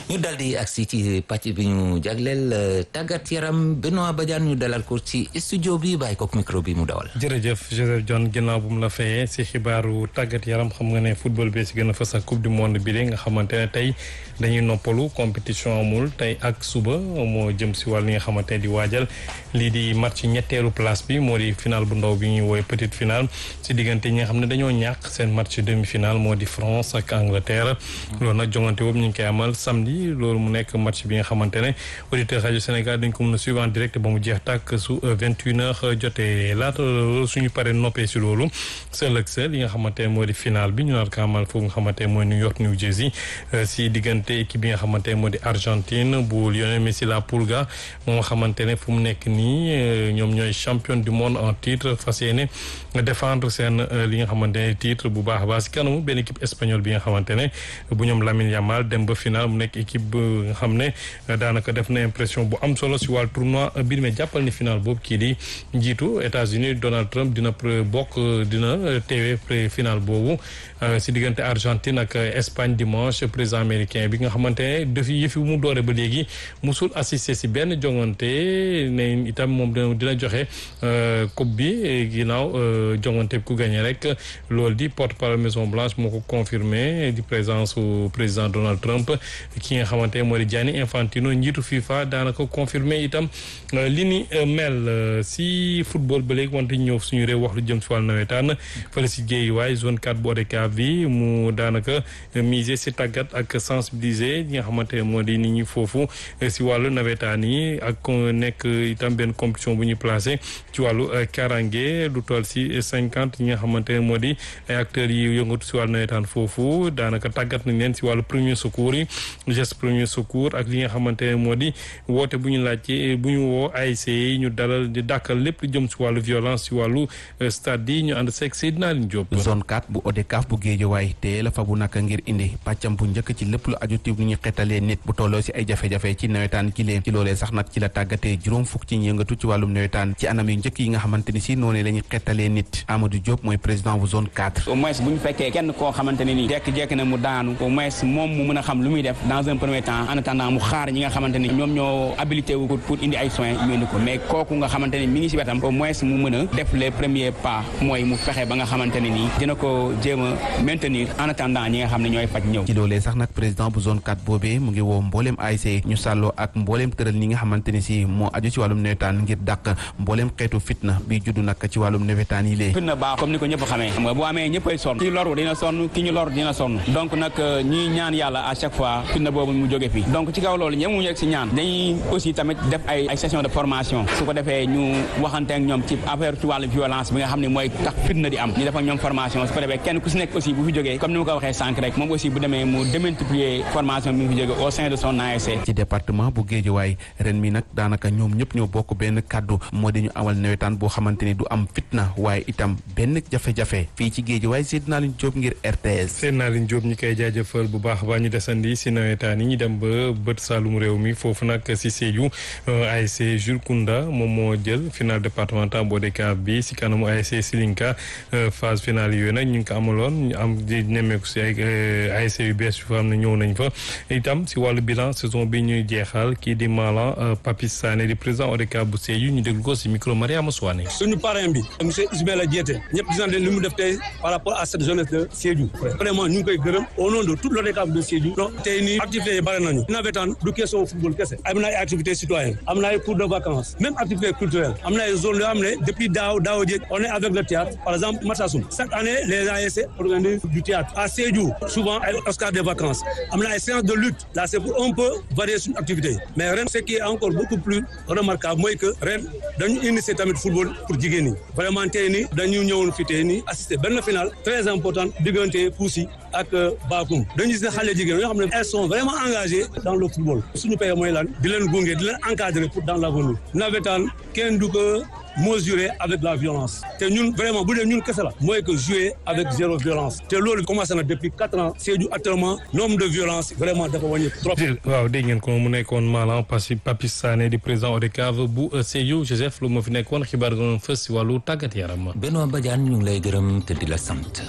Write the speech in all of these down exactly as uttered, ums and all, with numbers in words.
ñu daldi agsi ci pàcc bi ñu jagleel tàggat yaram Benoît Badiane ñu dalal ko ci studio bi bàyyi ko micro bi mu dawal. jërëjëf Joseph John ginnaaw bu mu la fayee si xibaaru tàggat yaram xam nga ne football bi si gën a fës ak coupe du monde bi nga xamante ne tey dañuy noppalu compétition amul tey ak suba moo jëm si wàll li nga xamante ne di waajal lii di match ñetteelu place bi moo di final bu ndaw bi ñuy woowee petite finale si diggante ñi nga xam ne dañoo ñàkk seen match demi finale moo di France ak Angleterre. loolu nag jongante boobu ñu ngi koy amal samedi loolu mu nekk match bi nga xamante ne auditeur rajo Sénégal dañ ko mën a suivre en direct ba mu jeex tàkk su vingt et une heures jotee laata loolu suñu paree noppee si loolu seul ak seul li nga xamante ne moo di final bi ñu nar ko amal foofu nga xamante ne mooy New York New Jersey si diggante équipe bi nga xamante ne moo di Argentine bu Lionel Messi la Pulga moo nga xamante ne fu mu nekk nii ñoom ñooy champion du monde en titre fas yéene défendre seen li nga xamante ne titre bu baax a baax si kanamu benn équipe espagnole bi nga xamante ne bu ñoom Lamine Yamal dem ba final mu nekk équipe bu nga xam ne daanaka def na impression bu am solo si wàllu tournoi biir mais jàppal ni final boobu kii di njiitu États-Unis Donald Trump dina bokk dina teewee final boobu si diggante Argentine ak Espagne dimanche président américain bi nga xamante ne daf yëfi mu doore ba léegi musul assister si benn jongante ne itam moom dina joxe coupe bi ginnaaw jongante ku gagné rek loolu di porte-parole Maison Blanche moo ko confirmé di présence su président Donald Trump ki nga xamante ne moo di Gianni Infantino njiitu FIFA daanaka confirmé itam li ni mel si football ba léegi wante ñëw suñu réew wax lu jëm si wàllu nawetaan fële si Guédiawaye zone quatre bu O D C A V bi mu daanaka miser si tàggat ak sensibiliser ñi nga xamante ne moo di nit ñi foofu si wàllu nawetaan yi ak nekk itam benn compétition bu ñuy placé ci wàllu karange lu toll si cinquante ñi nga xamante ne moo di ay acteurs yi yëngatu si wàllu nawetaan foofu daanaka tàggat nañ leen si wàllu premier secours yi geste premier secours ak li nga xamante ne moo di woote bu ñu laajte bu ñu woo A S C yi ñu dalal di dàkkal lépp lu jëm si wàllu violence si wàllu stade yi ñu ànd seeg Seydina Aline Diop. zone quatre bu O D C A V bu Guédiawaye te la fa bu naka ngir indi pàccam bu njëkk ci lépp lu aju ci lu ñu xettalee nit bu tolloo si ay jafe-jafe ci nawetaan ki leen ci loolee sax nag ci la tàggatee juróom fukk ci yëngatu ci wàllum nawetaan ci anam yu njëkk yi nga xamante ni si noonu la ñuy xettalee nit Amadou Diop mooy président bu zone quatre. au moins bu ñu fekkee kenn koo xamante ne nii jekk-jekk na mu daanu au moins moom mu mën a xam lu muy def dans un premier temps en attendant mu xaar ñi nga xamante ni ñoom ñoo habilité wu ko pour indi ay soins ñu indi ko mais kooku nga xamante ni mi ngi si wetam au moins mu mën a def les premiers pas mooy mu fexe ba nga xamante ne nii dina ko jéem a maintenir en attendant ñi nga xam ne ñooy faj ñëw. ci loolee sax nag président bu zone quatre boobee mu ngi woo mbooleem A S C ñu sàlloo ak mbooleem tëral ñi nga xamante ni si moo aju ci wàllum nawetaan ngir dàq mbooleem xeetu fitna bi juddu nag ci wàllum nawetaan yi lee fitna baax comme ni ko ñëpp xamee xam nga bu amee ñëppay sonn ki loru dina sonn ki ñu lor dina sonn donc nag ñuy ñaan yàlla à chaque fois fitna boobu mu jóge fii donc ci kaw loolu ñemuñu rek si ñaan dañuy aussi tamit def ay ay session de formation su ko defee ñu waxante ak ñoom ci affaire ci wàllu violence bi nga xam ne mooy tax fitna di am ñu def ak ñoom formation su ko defee kenn ku si nekk aussi bu fi jógee comme ni ma ko waxee sànq rek moom aussi bu demee mu démultiplier formation bi mu fi jógee au sein de son A S C. ci département bu Guédiawaye ren mi nag daanaka ñoom ñëpp ñoo bokk benn kàddu moo di ñu amal nawetaan boo xamante ni du am fitna waaye itam benn jafe-jafe fii ci Guédiawaye Seydina Aline Diop ngir R T S. Seydina Aline Diop ñi koy jaajëfal bu baax ba ñu desandi si nawetaan yi ñu dem ba bët Saalum réew mi foofu nag si Sédhiou A S C Jules Kounda moom moo jël final départemental bu O D C A V bi si kanamu A S C Silinka phase finale yooyu nag ñu ngi ko amaloon ñu am di nemmeeku si ay A S C yu bees yu fa xam ne ñëw nañ fa itam si wàllu bilan saison bi ñuy jeexal kii di Malang Papis Sané di président O D C A V bu Sédhiou ñu déglu ko si micro Mariama Souane. suñu parrain bi monsieur Ismaïla Diété ñëpp gis nañ li mu def tey par rapport à cette jeunesse de Sédhiou vraiment ñu ngi koy gërëm au nom de tout l'O D C A V de Sédhiou donc tey nii activités yi bare nañu nawetaan du question football kese am na ay activités citoyennes am na ay cours de vacances même activités culturelles am na ay zones yoo xam ne depuis daaw daaw jéeg on est avec le théâtre par exemple Marsassoum chaque année les A S C organisent du théâtre à Sédhiou souvent ay Oscar des vacances am na ay séances de lutte là c'est pour un peu varier suñu activité mais ren ce qui est encore beaucoup plus remarquable mooy que ren dañu initier tamit football pour jigéen ñi vraiment tey nii dañu ñëwoon fi tey nii assister benn finale très importante diggante Poussi ak Bakhoum dañu gis ne xale jigéen yoo xam ne elles sont vraiment engagées dans le football suñu paye mooy lan di leen gunge di leen encadrer pour dans l'avenir nawetaan kenn du ko mesurer avec la violence te ñun vraiment bu dee ñun kese la mooy que jouer avec zéro violence te loolu commencé na depuis quatre ans Sédhiou actuellement nombre de violence vraiment dafa wàññi trop. waaw dégg ngeen ko mu nekkoon Malang Papis Sané di président O D C A V bu Sédhiou Joseph lu ma fi nekkoon xibaar gënoon fës si wàllu tàggat yaram. Benoît Badiane ñu ngi lay gërëm te di la sant.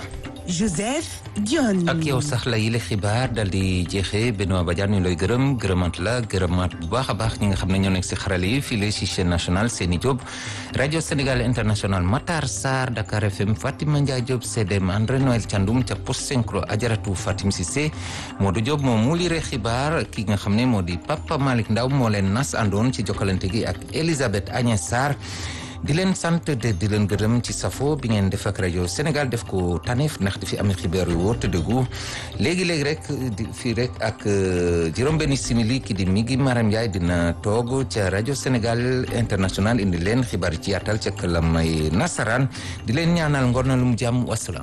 Joseph Dione. ak yow sax la yile xibaar dal di jeexee Benoît Badiane ñu lay gërëm gërëmant la gërëmaat bu baax a baax ñi nga xam ne ñoo nekk si xarale yi fii ci chaîne nationale Seni Diop rajo Sénégal international Matar Sarr Dakar F M Fatima Ndiaye Diop C D M André Noël Thiandoum ca post synchro Ajaratu Fatim Cissé Modou Diop moom mu lire xibaar ki nga xam ne moo di Papa Malick Ndaw moo leen nas àndoon ci jokkalante gi ak Elisabeth Agnès Sarr di leen sant de di leen gërëm ci safo bi ngeen def ak rajo Sénégal def ko taneef ndax di fi amee xibaar yu wóor te dëggu léegi-léegi rek di fii rek ak juróom-benni simili ki di mi ngi Maram Ndiaye dina toog ca rajo Sénégal international indi leen xibaar ci yaatal ca kalamay nasaraan di leen ñaanal ngornalum jàmm wasalaam.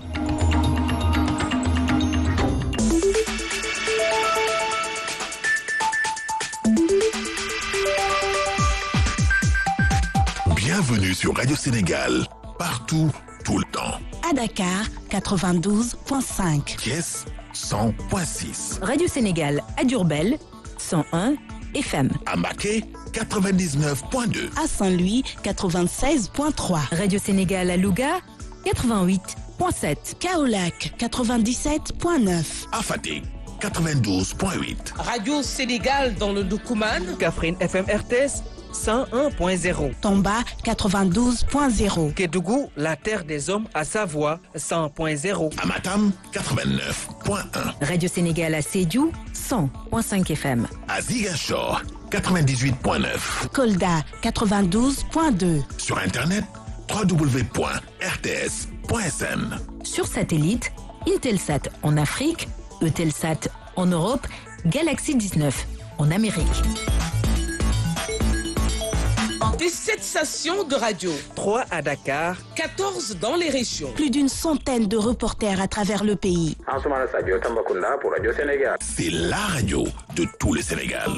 Bienvenue sur Radio Sénégal, partout, tout le temps. À Dakar, quatre-vingt-douze point cinq. Thiès, cent point six. Radio Sénégal à Diourbel, cent un F M. À Mbacké, quatre-vingt-dix-neuf point deux. À Saint-Louis, quatre-vingt-seize point trois. Radio Sénégal à Louga, quatre-vingt-huit point sept. Kaolack, quatre-vingt-dix-sept point neuf. À Fatick, quatre-vingt-douze point huit. Radio Sénégal dans le Doukoumane. Kaffrine F M R T S cent un point zéro. Tomba quatre-vingt-douze point zéro. Kédougou, la terre des hommes à Savoie cent point zéro. À Matam, quatre-vingt-neuf point un. Radio Sénégal à Sédhiou, cent point cinq F M. À Ziguinchor, quatre-vingt-dix-huit point neuf. Kolda quatre-vingt-douze point deux. Sur internet, w w w point r t s point s n. Sur satellite, Intelsat en Afrique, Eutelsat en Europe, Galaxy dix-neuf en Amérique. dix-sept stations de radio. trois à Dakar. quatorze dans les régions. Plus d'une centaine de reporters à travers le pays. Ansoumana Sadio Tambacounda pour Radio Sénégal. C'est la radio de tout le Sénégal.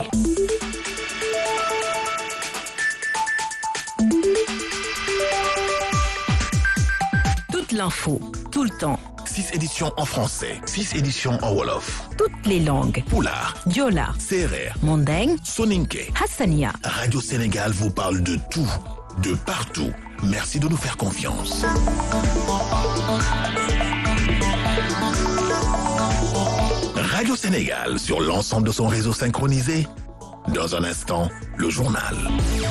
Toute l'info, tout le temps. Six éditions en français, six éditions en wolof. Toutes les langues. Pulaar, Diola, Serer, Mandeng, Soninké, Hassania. Radio Sénégal vous parle de tout, de partout. Merci de nous faire confiance. Radio Sénégal sur l'ensemble de son réseau synchronisé. Dans un instant, le journal.